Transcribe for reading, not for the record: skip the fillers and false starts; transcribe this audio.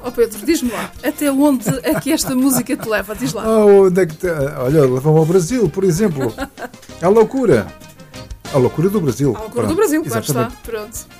Oh Pedro, diz-me lá, até onde é que esta música te leva? Diz lá. Onde é que olha, leva-me ao Brasil, por exemplo. A loucura. A loucura do Brasil. A loucura do Brasil, claro exatamente. está. Pronto.